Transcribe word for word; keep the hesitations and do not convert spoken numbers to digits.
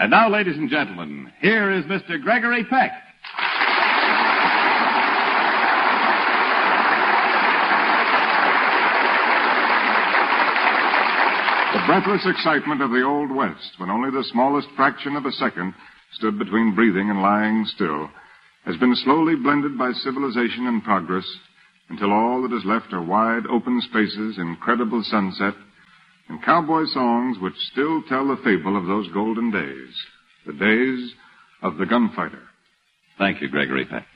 And now, ladies and gentlemen, here is Mister Gregory Peck. The breathless excitement of the Old West, when only the smallest fraction of a second stood between breathing and lying still, has been slowly blended by civilization and progress until all that is left are wide open spaces, incredible sunset, and cowboy songs which still tell the fable of those golden days, the days of the gunfighter. Thank you, Gregory Peck.